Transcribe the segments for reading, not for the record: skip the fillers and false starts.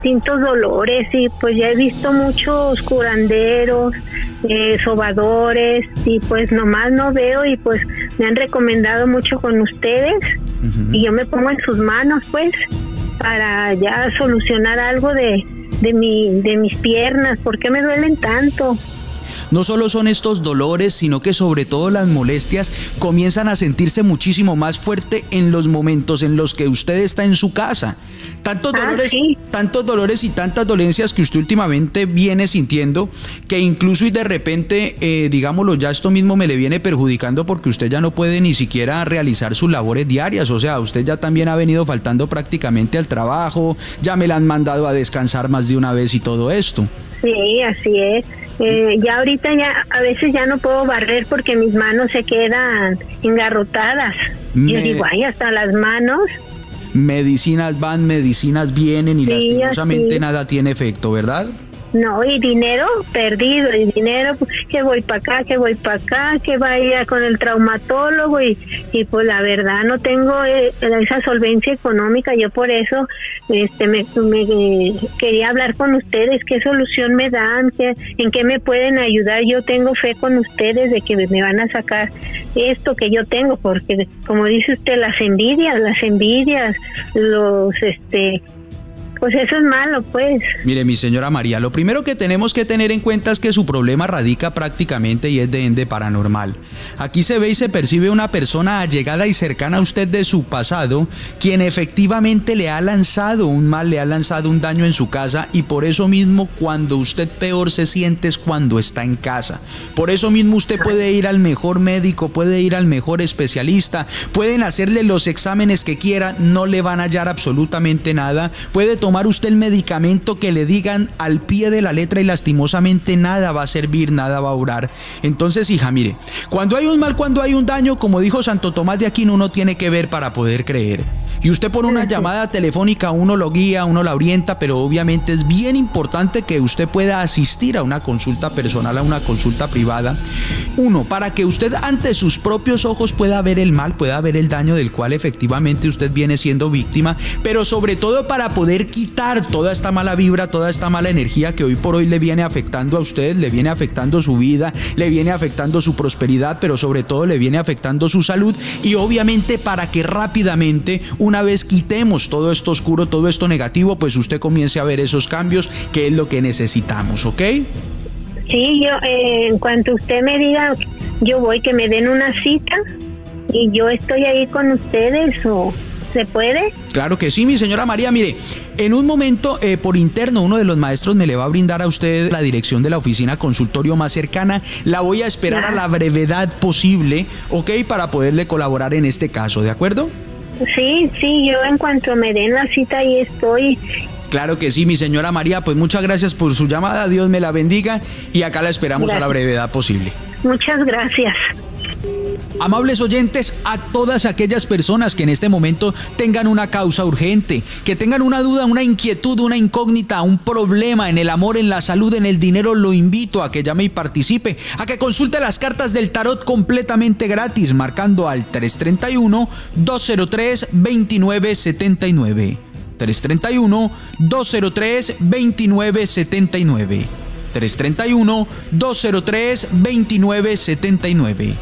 distintos dolores y pues ya he visto muchos curanderos, sobadores y pues nomás no veo y pues me han recomendado mucho con ustedes y yo me pongo en sus manos pues para ya solucionar algo de mis piernas. ¿Por qué me duelen tanto? No solo son estos dolores, sino que sobre todo las molestias comienzan a sentirse muchísimo más fuerte en los momentos en los que usted está en su casa. Tantos dolores y tantas dolencias que usted últimamente viene sintiendo, que incluso y de repente, digámoslo, ya esto mismo me le viene perjudicando porque usted ya no puede ni siquiera realizar sus labores diarias. O sea, usted ya también ha venido faltando prácticamente al trabajo, ya me la han mandado a descansar más de una vez y todo esto. Sí, así es. Ya ahorita a veces ya no puedo barrer porque mis manos se quedan engarrotadas. Yo digo, ay, hasta las manos. Medicinas van, medicinas vienen y lastimosamente nada tiene efecto, ¿verdad? No, y dinero perdido, y dinero que voy para acá, que vaya con el traumatólogo y pues la verdad no tengo esa solvencia económica. Yo por eso me quería hablar con ustedes, qué solución me dan, en qué me pueden ayudar. Yo tengo fe con ustedes de que me van a sacar esto que yo tengo, porque como dice usted, las envidias, pues eso es malo, pues. Mire, mi señora María, lo primero que tenemos que tener en cuenta es que su problema radica prácticamente y es de ende paranormal. Aquí se ve y se percibe una persona allegada y cercana a usted de su pasado, quien efectivamente le ha lanzado un mal, le ha lanzado un daño en su casa, y por eso mismo cuando usted peor se siente es cuando está en casa. Por eso mismo usted puede ir al mejor médico, puede ir al mejor especialista, pueden hacerle los exámenes que quiera, no le van a hallar absolutamente nada, puede tomar usted el medicamento que le digan al pie de la letra y lastimosamente nada va a servir, nada va a obrar. Entonces, hija, mire, cuando hay un mal, cuando hay un daño, como dijo Santo Tomás de Aquino, uno tiene que ver para poder creer. Y usted por una llamada telefónica uno lo guía, uno la orienta, pero obviamente es bien importante que usted pueda asistir a una consulta personal, a una consulta privada. Uno, para que usted ante sus propios ojos pueda ver el mal, pueda ver el daño del cual efectivamente usted viene siendo víctima, pero sobre todo para poder quitar toda esta mala vibra, toda esta mala energía que hoy por hoy le viene afectando a usted, le viene afectando su vida, le viene afectando su prosperidad, pero sobre todo le viene afectando su salud, y obviamente para que rápidamente, una vez quitemos todo esto oscuro, todo esto negativo, pues usted comience a ver esos cambios, que es lo que necesitamos, ¿ok? Sí, yo en cuanto usted me diga, yo voy, que me den una cita y yo estoy ahí con ustedes, ¿o se puede? Claro que sí, mi señora María. Mire, en un momento por interno uno de los maestros me le va a brindar a usted la dirección de la oficina consultorio más cercana. La voy a esperar a la brevedad posible, ¿ok? Para poderle colaborar en este caso, ¿de acuerdo? Sí, yo en cuanto me den la cita ahí estoy. Claro que sí, mi señora María, pues muchas gracias por su llamada, Dios me la bendiga y acá la esperamos a la brevedad posible. Muchas gracias. Amables oyentes, a todas aquellas personas que en este momento tengan una causa urgente, que tengan una duda, una inquietud, una incógnita, un problema en el amor, en la salud, en el dinero, lo invito a que llame y participe, a que consulte las cartas del tarot completamente gratis, marcando al 331-203-2979. 331-203-2979. 331-203-2979.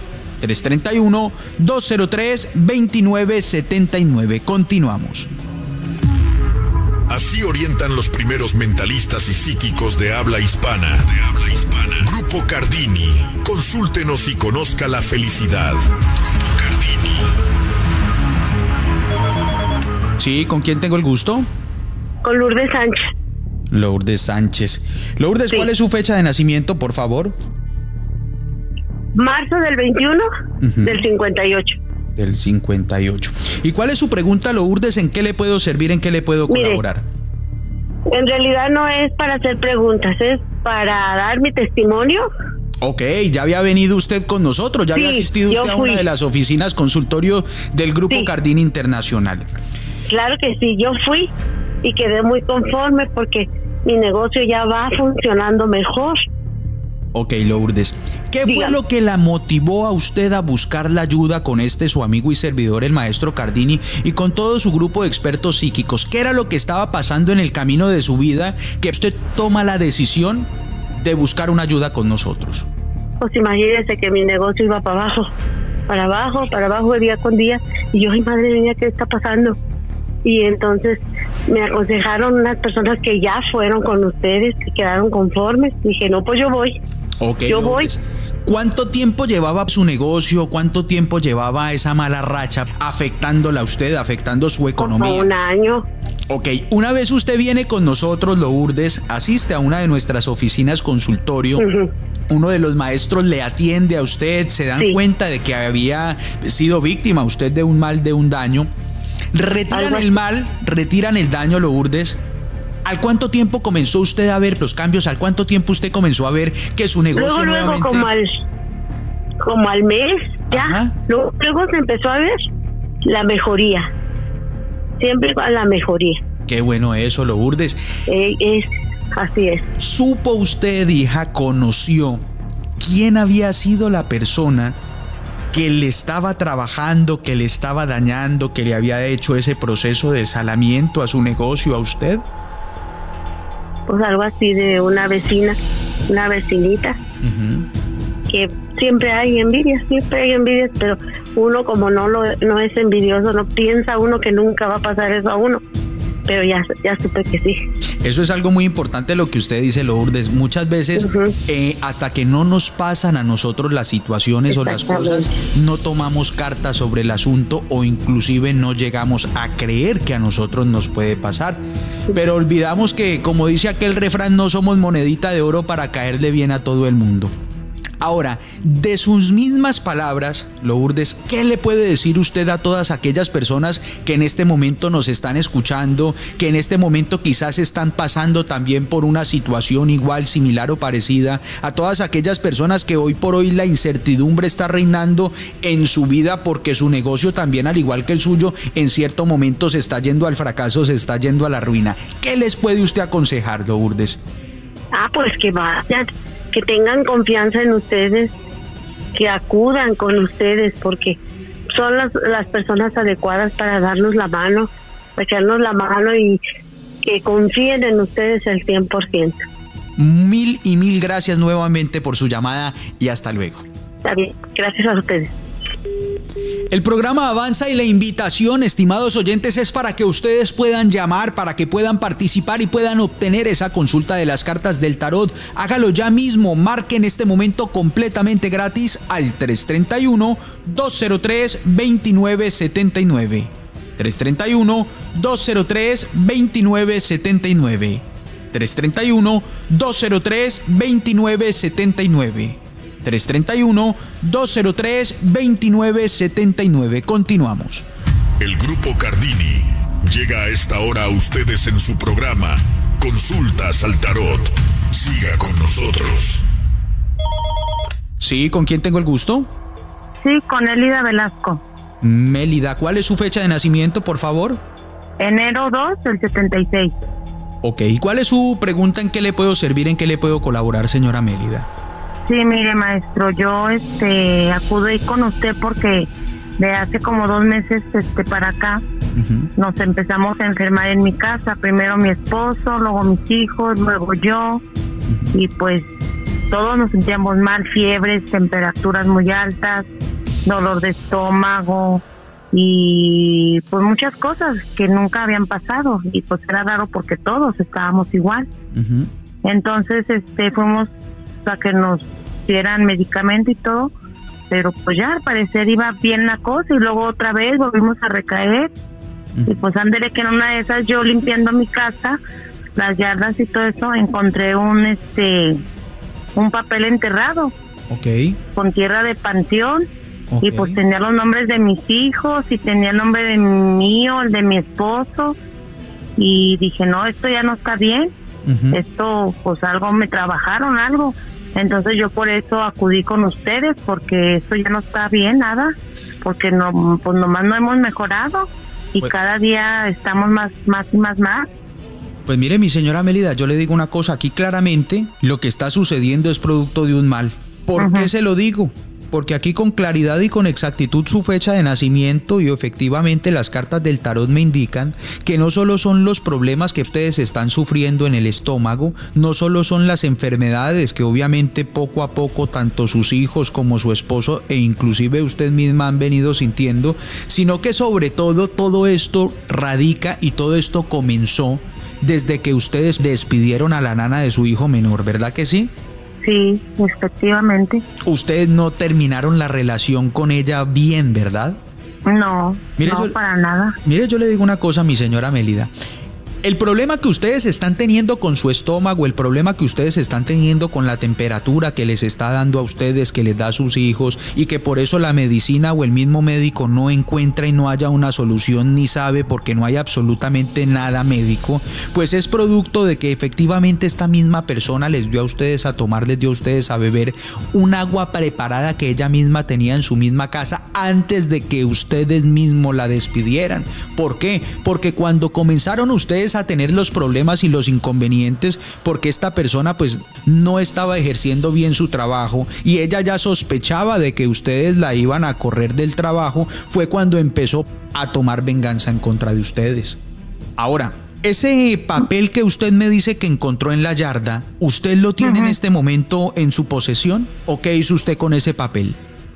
331-203-2979. Continuamos. Así orientan los primeros mentalistas y psíquicos de habla hispana. Grupo Cardini. Consúltenos y conozca la felicidad. Grupo Cardini. Sí, ¿con quién tengo el gusto? Con Lourdes Sánchez. Lourdes Sánchez. Lourdes, sí. ¿Cuál es su fecha de nacimiento, por favor? Marzo del 21 del 58. Del 58. ¿Y cuál es su pregunta, Lourdes? ¿En qué le puedo servir? ¿En qué le puedo colaborar? En realidad no es para hacer preguntas, es para dar mi testimonio. Ok, ya había venido usted con nosotros, ya había asistido usted a una de las oficinas consultorio del Grupo Cardini Internacional. Claro que sí, yo fui y quedé muy conforme porque mi negocio ya va funcionando mejor. Ok, Lourdes. ¿Qué fue lo que la motivó a usted a buscar la ayuda con su amigo y servidor, el maestro Cardini, y con todo su grupo de expertos psíquicos? ¿Qué era lo que estaba pasando en el camino de su vida que usted toma la decisión de buscar una ayuda con nosotros? Pues imagínese que mi negocio iba para abajo, día con día, y yo, ay, madre mía, ¿qué está pasando? Y entonces me aconsejaron unas personas que ya fueron con ustedes, que quedaron conformes. Dije, no, pues yo voy. Ok, yo voy. ¿Cuánto tiempo llevaba su negocio? ¿Cuánto tiempo llevaba esa mala racha afectándola a usted, afectando su economía? Como un año. Ok, una vez usted viene con nosotros, Lourdes, asiste a una de nuestras oficinas consultorio. Uno de los maestros le atiende a usted, se dan cuenta de que había sido víctima usted de un mal, de un daño. Retiran el mal, retiran el daño, Lourdes. ¿Al cuánto tiempo comenzó usted a ver los cambios? ¿Al cuánto tiempo usted comenzó a ver que su negocio luego como al mes ya? Luego se empezó a ver la mejoría. Siempre va la mejoría. Qué bueno eso, Lourdes. Así es. ¿Supo usted, hija, conoció quién había sido la persona que le estaba trabajando, que le estaba dañando, que le había hecho ese proceso de desalamiento a su negocio, a usted? Pues algo así de una vecinita, que siempre hay envidias, pero uno como no es envidioso, no piensa uno que nunca va a pasar eso a uno. Pero ya supe que sí. Eso es algo muy importante lo que usted dice, Lourdes. Muchas veces, hasta que no nos pasan a nosotros las situaciones o las cosas, no tomamos cartas sobre el asunto o inclusive no llegamos a creer que a nosotros nos puede pasar. Pero olvidamos que, como dice aquel refrán, no somos monedita de oro para caerle bien a todo el mundo. Ahora, de sus mismas palabras, Lourdes, ¿qué le puede decir usted a todas aquellas personas que en este momento nos están escuchando, que en este momento quizás están pasando también por una situación igual, similar o parecida? A todas aquellas personas que hoy por hoy la incertidumbre está reinando en su vida porque su negocio también, al igual que el suyo, en cierto momento se está yendo al fracaso, se está yendo a la ruina. ¿Qué les puede usted aconsejar, Lourdes? Pues que vayan, que tengan confianza en ustedes, que acudan con ustedes, porque son las personas adecuadas para darnos la mano, para echarnos la mano, y que confíen en ustedes el 100%. Mil gracias nuevamente por su llamada y hasta luego. Está bien, gracias a ustedes. El programa avanza y la invitación, estimados oyentes, es para que ustedes puedan llamar, para que puedan participar y puedan obtener esa consulta de las cartas del tarot. Hágalo ya mismo, marque en este momento completamente gratis al 331-203-2979. 331-203-2979. 331-203-2979. 331-203-2979. Continuamos. El Grupo Cardini llega a esta hora a ustedes en su programa Consultas al Tarot. Siga con nosotros. Sí, ¿con quién tengo el gusto? Sí, con Elida Velasco. Mélida, ¿cuál es su fecha de nacimiento, por favor? Enero 2 del 76. Ok, ¿y cuál es su pregunta? ¿En qué le puedo servir? ¿En qué le puedo colaborar, señora Mélida? Sí, mire, maestro, yo acudí con usted porque de hace como 2 meses para acá nos empezamos a enfermar en mi casa. Primero mi esposo, luego mis hijos, luego yo. Y pues todos nos sentíamos mal, fiebres, temperaturas muy altas, dolor de estómago y pues muchas cosas que nunca habían pasado. Y pues era raro porque todos estábamos igual. Entonces fuimos a que nos dieran medicamento y todo, pero pues ya al parecer iba bien la cosa y luego otra vez volvimos a recaer. Y pues ándele que en una de esas, yo limpiando mi casa, las yardas y todo eso, encontré un papel enterrado con tierra de panteón. Y pues tenía los nombres de mis hijos y tenía el nombre de mío, el de mi esposo, y dije, no, esto ya no está bien. Esto pues algo me trabajaron, algo. Entonces yo por eso acudí con ustedes, porque esto ya no está bien, nada, porque no, pues nomás no hemos mejorado y cada día estamos más. Pues mire, mi señora Mélida, yo le digo una cosa, aquí claramente lo que está sucediendo es producto de un mal. ¿Por qué se lo digo? Porque aquí con claridad y con exactitud su fecha de nacimiento y efectivamente las cartas del tarot me indican que no solo son los problemas que ustedes están sufriendo en el estómago, no solo son las enfermedades que obviamente poco a poco tanto sus hijos como su esposo e inclusive usted misma han venido sintiendo, sino que sobre todo esto radica y todo esto comenzó desde que ustedes despidieron a la nana de su hijo menor, ¿verdad que sí? Sí, efectivamente. Ustedes no terminaron la relación con ella bien, ¿verdad? No, mire, no, para nada. Mire, yo le digo una cosa, mi señora Mélida. El problema que ustedes están teniendo con su estómago, el problema que ustedes están teniendo con la temperatura que les está dando a ustedes, que les da a sus hijos, y que por eso la medicina o el mismo médico no encuentra y no haya una solución ni sabe porque no hay absolutamente nada médico, pues es producto de que efectivamente esta misma persona les dio a ustedes a tomar, les dio a ustedes a beber un agua preparada que ella misma tenía en su misma casa antes de que ustedes mismos la despidieran. ¿Por qué? Porque cuando comenzaron ustedes a tener los problemas y los inconvenientes, porque esta persona pues no estaba ejerciendo bien su trabajo y ella ya sospechaba de que ustedes la iban a correr del trabajo, fue cuando empezó a tomar venganza en contra de ustedes. Ahora, ese papel que usted me dice que encontró en la yarda, ¿usted lo tiene en este momento en su posesión? ¿O qué hizo usted con ese papel?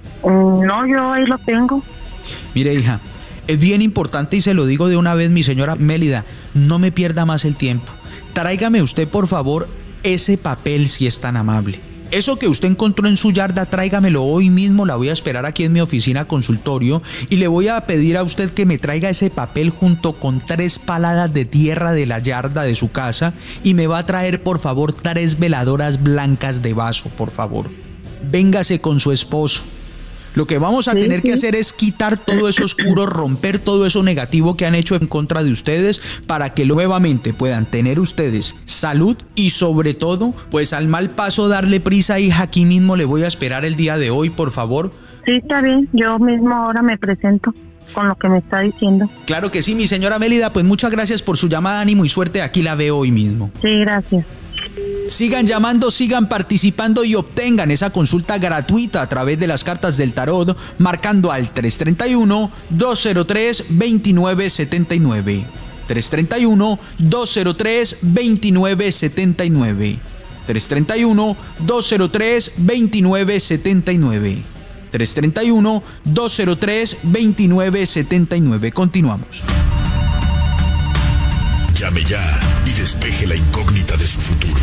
No, yo ahí lo tengo. Mire, hija, es bien importante y se lo digo de una vez, mi señora Mélida, no me pierda más el tiempo. Tráigame usted, por favor, ese papel si es tan amable. Eso que usted encontró en su yarda, tráigamelo hoy mismo, la voy a esperar aquí en mi oficina consultorio y le voy a pedir a usted que me traiga ese papel junto con 3 paladas de tierra de la yarda de su casa y me va a traer, por favor, 3 veladoras blancas de vaso, por favor. Véngase con su esposo. Lo que vamos a tener que hacer es quitar todo eso oscuro, romper todo eso negativo que han hecho en contra de ustedes para que nuevamente puedan tener ustedes salud y sobre todo, pues al mal paso darle prisa, hija, aquí mismo le voy a esperar el día de hoy, por favor. Sí, está bien, yo mismo ahora me presento con lo que me está diciendo. Claro que sí, mi señora Mélida, pues muchas gracias por su llamada, ánimo y suerte, aquí la veo hoy mismo. Sí, gracias. Sigan llamando, sigan participando y obtengan esa consulta gratuita a través de las cartas del tarot marcando al 331-203-2979. 331-203-2979. 331-203-2979. 331-203-2979. Continuamos. Llame ya y despeje la incógnita de su futuro.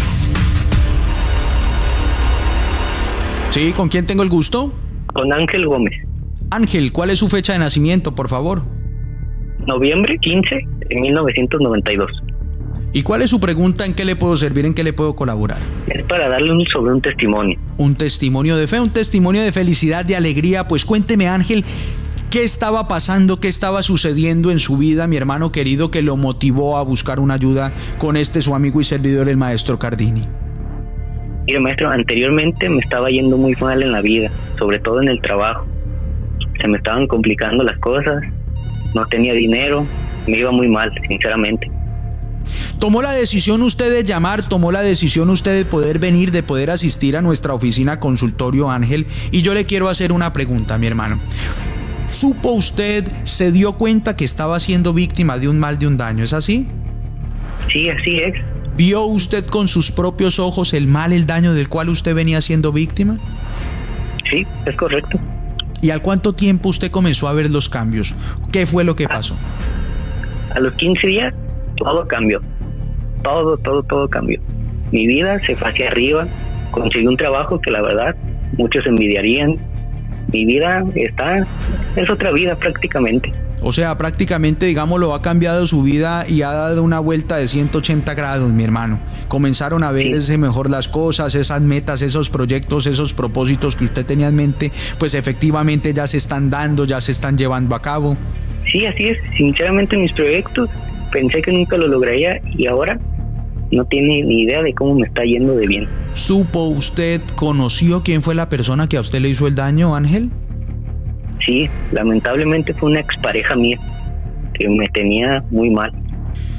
Sí, ¿con quién tengo el gusto? Con Ángel Gómez. Ángel, ¿cuál es su fecha de nacimiento, por favor? Noviembre 15 de 1992. ¿Y cuál es su pregunta? ¿En qué le puedo servir? ¿En qué le puedo colaborar? Es para darle sobre un testimonio. Un testimonio de fe, un testimonio de felicidad, de alegría. Pues cuénteme, Ángel, ¿qué estaba pasando, qué estaba sucediendo en su vida, mi hermano querido, que lo motivó a buscar una ayuda con su amigo y servidor, el maestro Cardini? Mire, maestro, anteriormente me estaba yendo muy mal en la vida, sobre todo en el trabajo. Se me estaban complicando las cosas, no tenía dinero, me iba muy mal, sinceramente. Tomó la decisión usted de llamar, tomó la decisión usted de poder venir, de poder asistir a nuestra oficina consultorio, Ángel, y yo le quiero hacer una pregunta, mi hermano. ¿Supo usted, se dio cuenta que estaba siendo víctima de un mal, de un daño? ¿Es así? Sí, así es. ¿Vio usted con sus propios ojos el mal, el daño del cual usted venía siendo víctima? Sí, es correcto. ¿Y al cuánto tiempo usted comenzó a ver los cambios? ¿Qué fue lo que pasó? A los 15 días, todo cambió. Todo cambió. Mi vida se fue hacia arriba, conseguí un trabajo que la verdad muchos envidiarían. Mi vida es otra vida prácticamente. O sea, prácticamente, digámoslo, ha cambiado su vida y ha dado una vuelta de 180 grados, mi hermano. Comenzaron a verse mejor las cosas, esas metas, esos proyectos, esos propósitos que usted tenía en mente, pues efectivamente ya se están dando, ya se están llevando a cabo. Sí, así es. Sinceramente, mis proyectos pensé que nunca lo lograría y ahora no tiene ni idea de cómo me está yendo de bien. ¿Supo usted, conoció quién fue la persona que a usted le hizo el daño, Ángel? Sí, lamentablemente fue una expareja mía que me tenía muy mal.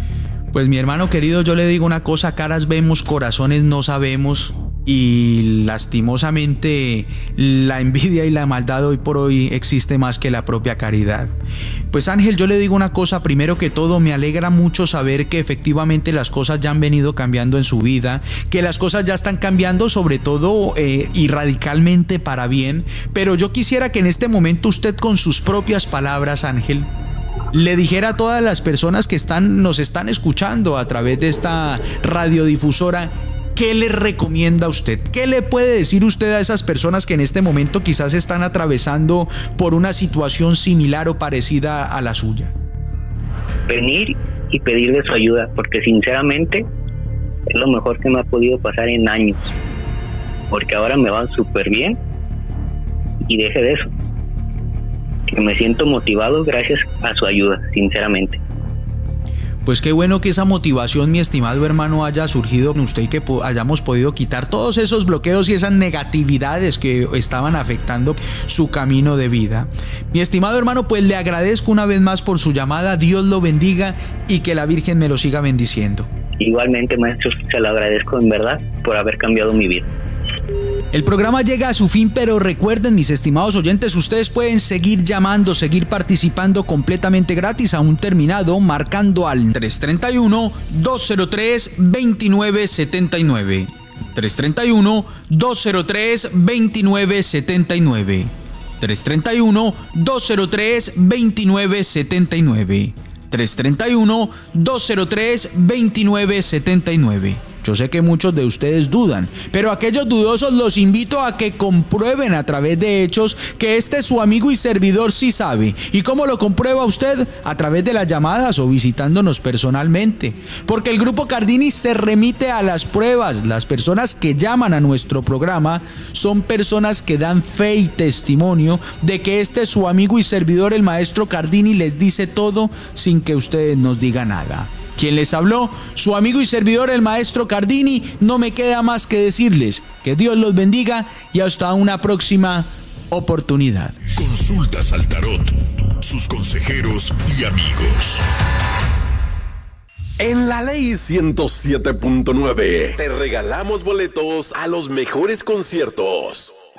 Pues mi hermano querido, yo le digo una cosa, caras vemos, corazones no sabemos, y lastimosamente la envidia y la maldad hoy por hoy existe más que la propia caridad. Pues Ángel, yo le digo una cosa, primero que todo me alegra mucho saber que efectivamente las cosas ya han venido cambiando en su vida, que las cosas ya están cambiando sobre todo y radicalmente para bien, pero yo quisiera que en este momento usted con sus propias palabras, Ángel, le dijera a todas las personas que nos están escuchando a través de esta radiodifusora, ¿qué le recomienda a usted? ¿Qué le puede decir usted a esas personas que en este momento quizás están atravesando por una situación similar o parecida a la suya? Venir y pedirle su ayuda, porque sinceramente es lo mejor que me ha podido pasar en años, porque ahora me va súper bien y deje de eso, que me siento motivado gracias a su ayuda, sinceramente. Pues qué bueno que esa motivación, mi estimado hermano, haya surgido en usted y que hayamos podido quitar todos esos bloqueos y esas negatividades que estaban afectando su camino de vida. Mi estimado hermano, pues le agradezco una vez más por su llamada, Dios lo bendiga y que la Virgen me lo siga bendiciendo. Igualmente, maestro, se lo agradezco en verdad por haber cambiado mi vida. El programa llega a su fin, pero recuerden, mis estimados oyentes, ustedes pueden seguir llamando, seguir participando completamente gratis aún terminado, marcando al 331-203-2979. 331-203-2979. 331-203-2979. 331-203-2979. Yo sé que muchos de ustedes dudan, pero aquellos dudosos los invito a que comprueben a través de hechos que su amigo y servidor sí sabe. ¿Y cómo lo comprueba usted? A través de las llamadas o visitándonos personalmente. Porque el Grupo Cardini se remite a las pruebas. Las personas que llaman a nuestro programa son personas que dan fe y testimonio de que su amigo y servidor, el maestro Cardini, les dice todo sin que ustedes nos digan nada. Quien les habló, su amigo y servidor, el maestro Cardini. No me queda más que decirles que Dios los bendiga y hasta una próxima oportunidad. Consultas al tarot, sus consejeros y amigos. En la Ley 107.9 te regalamos boletos a los mejores conciertos.